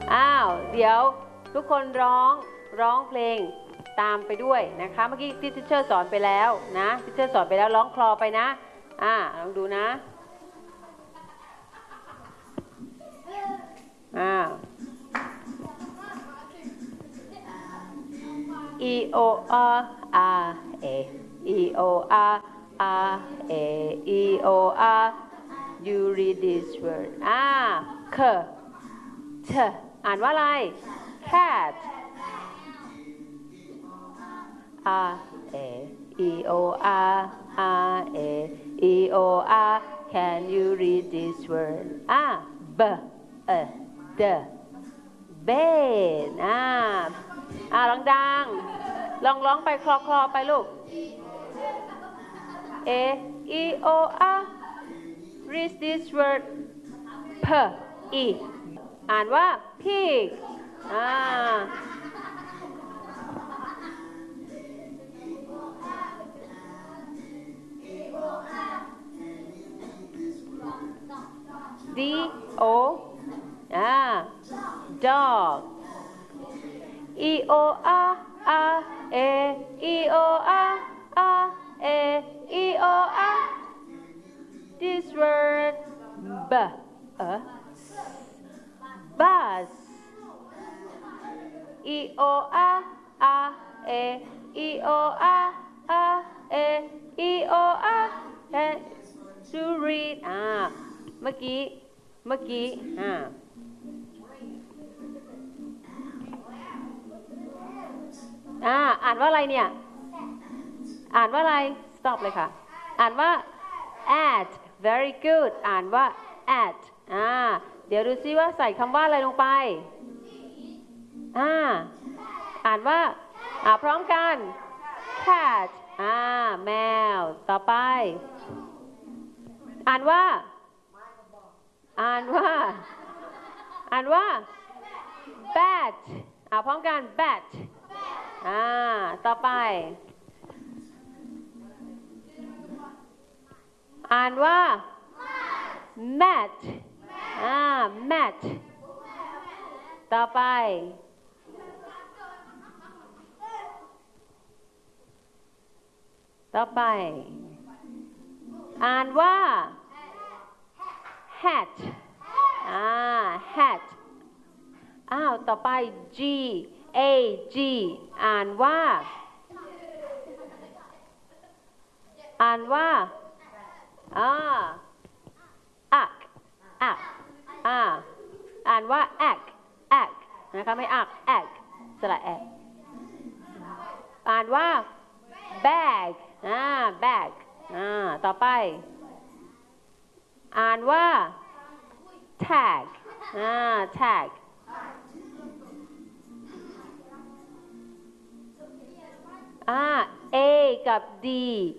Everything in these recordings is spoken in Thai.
เดี๋ยวทุกคนร้องเพลงตามไปด้วยนะคะเมื่อกี้ที่ทิเชอร์สอนไปแล้วนะทิเชอร์สอนไปแล้วร้องคลอไปนะลองดูนะE O R R A E O R R A E O R you read this word k t อ่านว่าอะไร cat R A E O R R A E O R can you read this word b d bed ลองดังร้องไปคลอไปลูก A E O R read this word p e อ่านว่า pig D O dog E O R R A E O R R A E O R this word bus E O R R A E O R R A E O R to readเมื่อกี้อ่านว่าอะไรเนี่ยอ่านว่าอะไร stop เลยค่ะอ่านว่า at very good อ่านว่า at เดี๋ยวดูซิว่าใส่คำว่าอะไรลงไปอ่านว่าพร้อมกัน cat แมวต่อไปอ่านว่าbat พร้อมกัน bat ต่อไปอ่านว่า mat mat ต่อไปอ่านว่า hat hat ต่อไป G A G อ่านว่าอักอ่านว่า egg นะคะไม่อัก egg สระแออ่านว่า bag bag ต่อไปอ่านว่า tag tag A กับ D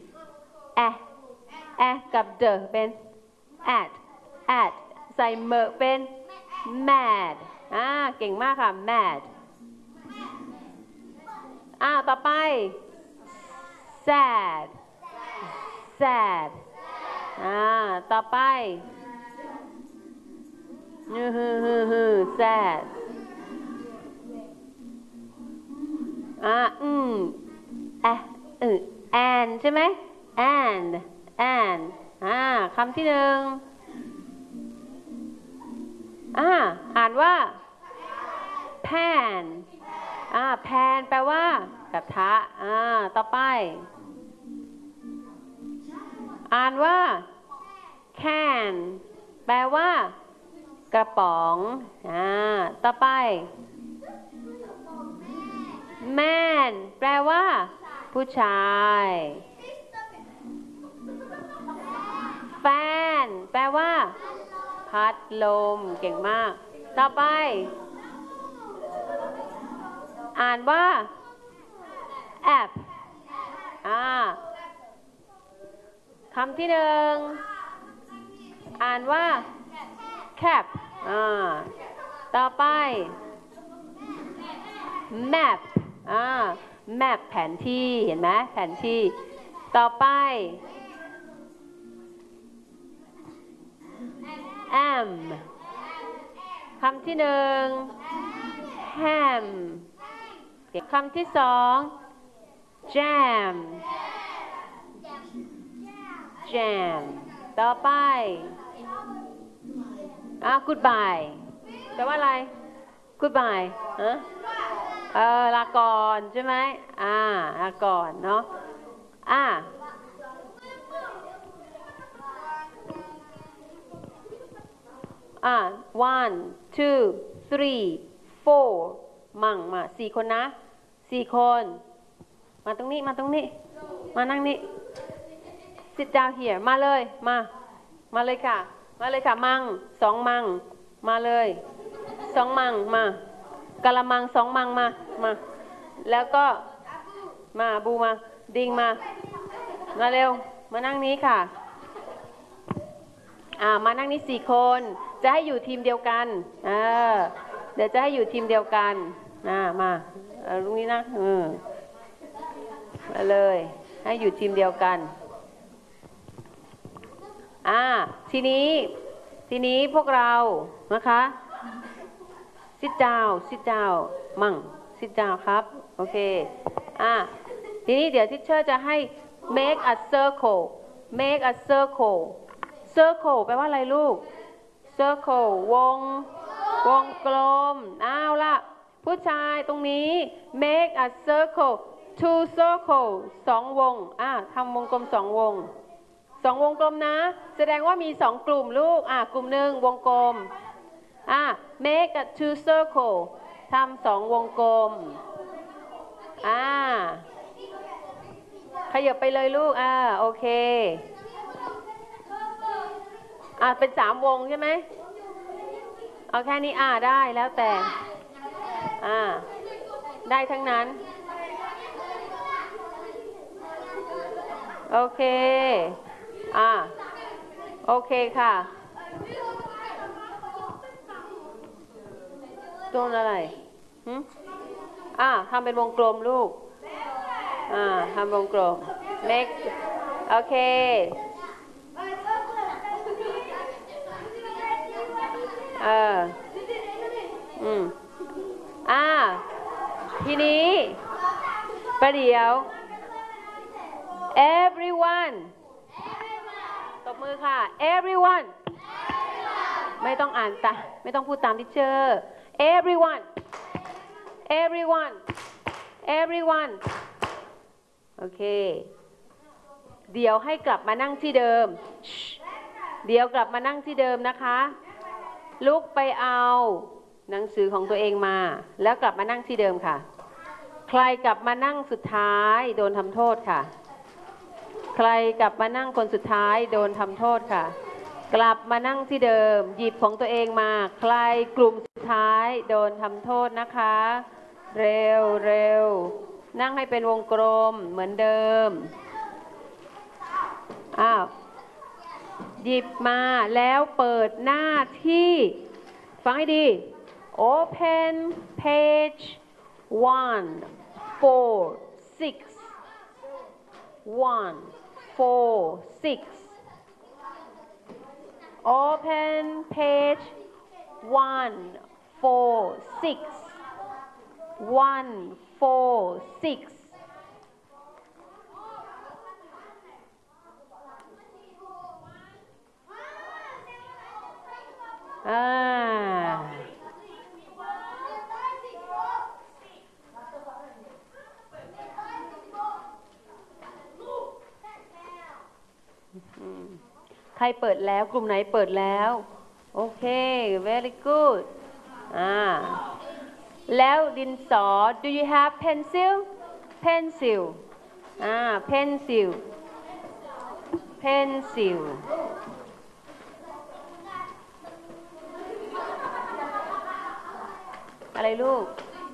กับ D เป็น at ใส่เมอเป็น mad เก่งมากค่ะ mad ต่อไป sad ต่อไปsad and ใช่ไหม and คำที่หนึ่งอ่านว่า pan pan แปลว่ากระทะต่อไปอ่านว่า can แปลว่ากระป๋องต่อไป man แปลว่าผู้ชายfan แปลว่าพัดลมเก่งมากต่อไปอ่านว่า app คำที่หนึ่งอ่านว่า cap ต่อไป map map แผนที่เห็นไหมแผนที่ต่อไป am คำที่หนึ่ง ham คำที่สอง jam jam ต่อไปgoodbye แปลว่าอะไร goodbye ฮะลาก่อนใช่ไหมลาก่อนเนาะone two three four มา4 คนนะ4 คนมาตรงนี้มานั่งนี่ sit down here มาเลยมาเลยค่ะมั่ง2 มั่งมาเลย2 มั่งมากะละมัง2 มั่งมาแล้วก็มาบูมาดิงมาเร็วมานั่งนี้ค่ะมานั่งนี้4 คนจะให้อยู่ทีมเดียวกันเดี๋ยวจะให้อยู่ทีมเดียวกันมาตรงนี้นะมาเลยให้อยู่ทีมเดียวกันทีนี้พวกเรานะคะ sit down มั่ง sit down ครับโอเคทีนี้เดี๋ยวทิเชอร์จะให้ make a circle circle แปลว่าอะไรลูก circle วงกลมเอาล่ะผู้ชายตรงนี้ make a circle 2 circle 2 วงทำวงกลม2 วง2 วงกลมนะแสดงว่ามี2 กลุ่มลูกกลุ่มหนึ่งวงกลมmake a 2 circle ทำ2 วงกลมขยับไปเลยลูกโอเคเป็น3 วงใช่ไหมเอาแค่นี้ได้แล้วแต่ได้ทั้งนั้นโอเคโอเคค่ะต้นอะไรทำเป็นวงกลมลูกทำวงกลม make โอเคทีนี้ประเดี๋ยว everyone ตบมือค่ะ everyone ไม่ต้องอ่านตามไม่ต้องพูดตามที่เชอร์ everyone โอเคเดี๋ยวให้กลับมานั่งที่เดิมเดี๋ยวกลับมานั่งที่เดิมนะคะลุกไปเอาหนังสือของตัวเองมาแล้วกลับมานั่งที่เดิมค่ะใครกลับมานั่งสุดท้ายโดนทำโทษค่ะใครกลับมานั่งคนสุดท้ายโดนทำโทษค่ะกลับมานั่งที่เดิมหยิบของตัวเองมาใครกลุ่มสุดท้ายโดนทำโทษนะคะเร็วนั่งให้เป็นวงกลมเหมือนเดิมหยิบมาแล้วเปิดหน้าที่ฟังให้ดี Open page 146 Open page 146 ใครเปิดแล้วกลุ่มไหนเปิดแล้วโอเค very good แล้วดินสอ do you have pencil pencil อะไรลูก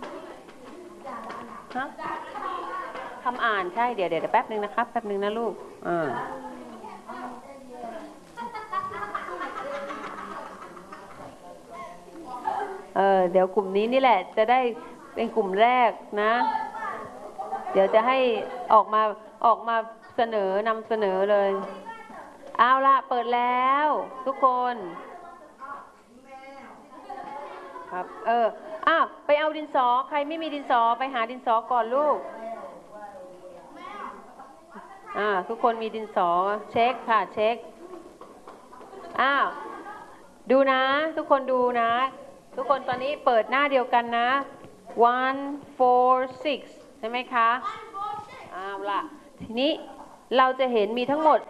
คำอ่านใช่เดี๋ยวแป๊บนึงนะครับแป๊บนึงนะลูกเดี๋ยวกลุ่มนี้นี่แหละจะได้เป็นกลุ่มแรกนะเดี๋ยวจะให้ออกมานำเสนอเลยเอาละเปิดแล้วทุกคนครับไปเอาดินสอใครไม่มีดินสอไปหาดินสอก่อนลูกทุกคนมีดินสอเช็คค่ะเช็คดูนะทุกคนดูนะทุกคนตอนนี้เปิดหน้าเดียวกันนะ146ใช่ไหมคะเอาล่ะทีนี้เราจะเห็นมีทั้งหมด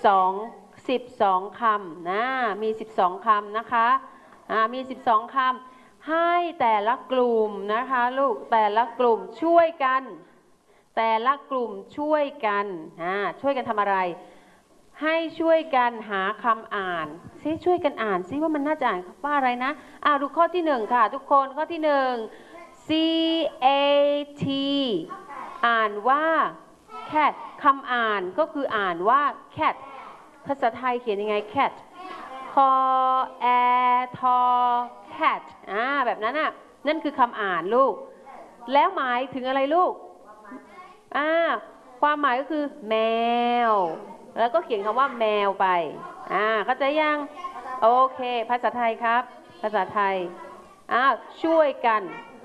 12คำนะมี12คำนะคะมี12คำให้แต่ละกลุ่มนะคะลูกแต่ละกลุ่มช่วยกันแต่ละกลุ่มช่วยกันช่วยกันทำอะไรให้ช่วยกันหาคำอ่านซิช่วยกันอ่านซิว่ามันน่าจะอ่านว่าอะไรนะดูข้อที่1ค่ะทุกคนข้อที่1 CAT อ่านว่า cat คำอ่านก็คืออ่านว่า cat ภาษาไทยเขียนยังไง cat คอแอทอ cat แบบนั้นนั่นคือคำอ่านลูกแล้วหมายถึงอะไรลูกความหมายก็คือแมวแล้วก็เขียนคำว่าแมวไปเข้าใจยังโอเคภาษาไทยครับภาษาไทยช่วยกัน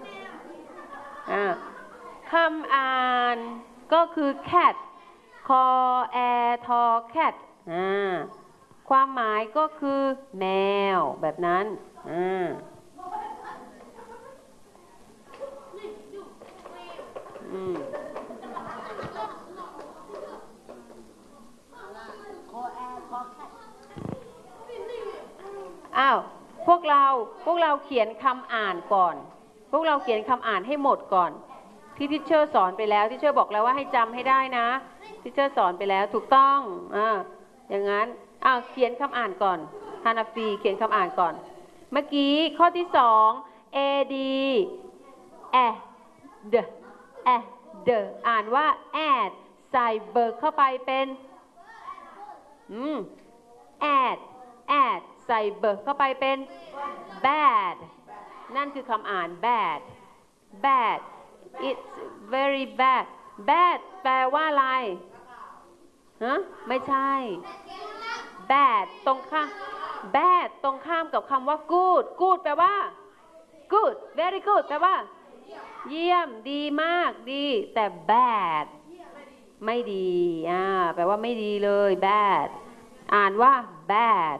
คำอ่านก็คือ cat คอแอทอ cat ความหมายก็คือแมวแบบนั้นพวกเราเขียนคำอ่านก่อนพวกเราเขียนคำอ่านให้หมดก่อนที่ทิชเชอร์สอนไปแล้วทิชเชอร์บอกแล้วว่าให้จำให้ได้นะทิชเชอร์สอนไปแล้วถูกต้องอย่างนั้นเขียนคำอ่านก่อนฮานาฟีเขียนคำอ่านก่อนเมื่อกี้ข้อที่2 ad d อ่านว่า add ใส่เบิร์กเข้าไปเป็นadd ใส่เบิร์กเข้าไปเป็น bad นั่นคือคำอ่าน bad it's very bad แปลว่าอะไรไม่ใช่ bad ตรงข้ามกับคำว่า good แปลว่า good very good แปลว่าเยี่ยมดีมากดีแต่ bad ไม่ดีแปลว่าไม่ดีเลย bad อ่านว่า bad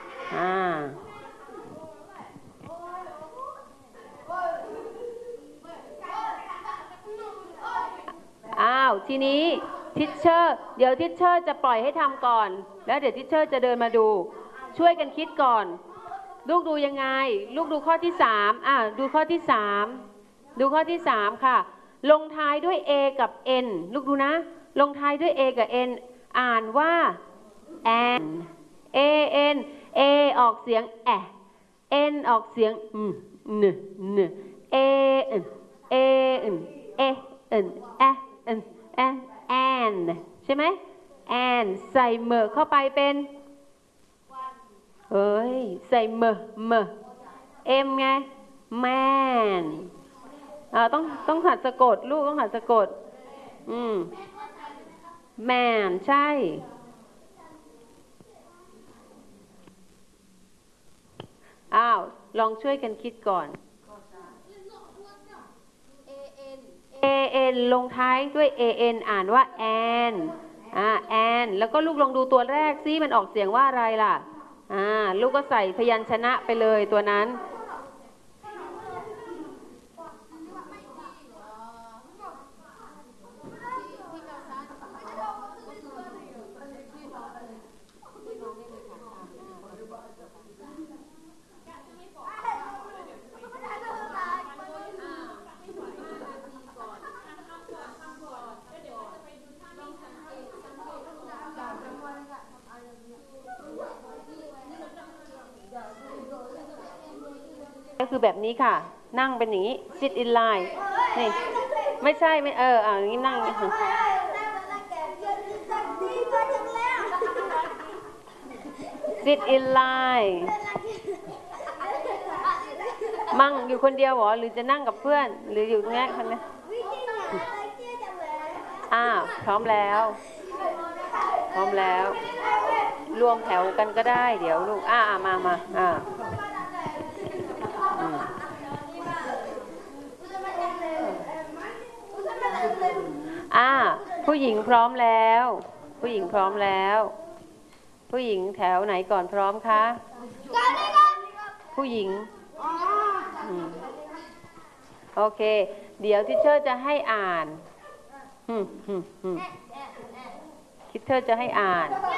ทีนี้ทิชเชอร์เดี๋ยวทิชเชอร์จะปล่อยให้ทำก่อนแล้วเดี๋ยวทิชเชอร์จะเดินมาดูช่วยกันคิดก่อนลูกดูยังไงลูกดูข้อที่3ดูข้อที่3ค่ะลงท้ายด้วย a กับ n ลูกดูนะลงท้ายด้วย a กับ n อ่านว่า an a ออกเสียงn ออกเสียงan ใช่ไหม an ใส่เมอเข้าไปเป็นใส่เมm ไง man ต้องหัดสะกดลูกต้องหัดสะกดman ใช่ลองช่วยกันคิดก่อน an ลงท้ายด้วย an อ่านว่า an an แล้วก็ลูกลองดูตัวแรกซิมันออกเสียงว่าอะไรล่ะลูกก็ใส่พยัญชนะไปเลยตัวนั้นก็คือแบบนี้ค่ะนั่งเป็นอย่างนี้ sit in line นี่ไม่ใช่ไม่อย่างนี้นั่งsit in line มั่งอยู่คนเดียวหรอหรือจะนั่งกับเพื่อนหรืออยู่ตรงนี้คนนี้พร้อมแล้วรวมแถวกันก็ได้เดี๋ยวลูกมาผู้หญิงพร้อมแล้ว ผู้หญิงพร้อมแล้ว ผู้หญิงแถวไหนก่อนพร้อมคะผู้หญิงโอเคเดี๋ยวทิเชอร์จะให้อ่านทิเชอร์จะให้อ่าน